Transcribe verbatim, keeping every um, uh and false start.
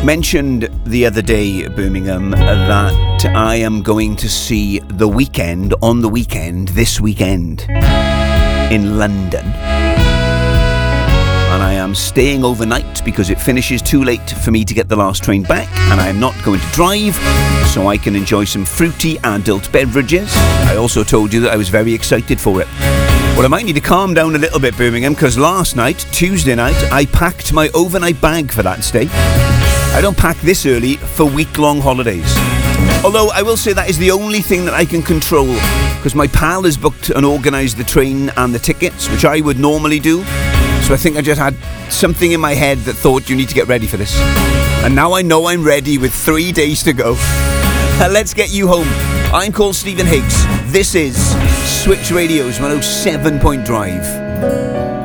Mentioned the other day, Birmingham, that I am going to see The Weeknd on the weekend, this weekend, in London. And I am staying overnight because it finishes too late for me to get the last train back, and I am not going to drive, so I can enjoy some fruity adult beverages. I also told you that I was very excited for it. Well, I might need to calm down a little bit, Birmingham, because last night, Tuesday night, I packed my overnight bag for that stay. I don't pack this early for week-long holidays. Although I will say that is the only thing that I can control, because my pal has booked and organised the train and the tickets, which I would normally do. So I think I just had something in my head that thought you need to get ready for this. And now I know I'm ready with three days to go. Let's get you home. I'm called Stephen Higgs. This is Switch Radio's one oh seven point Drive.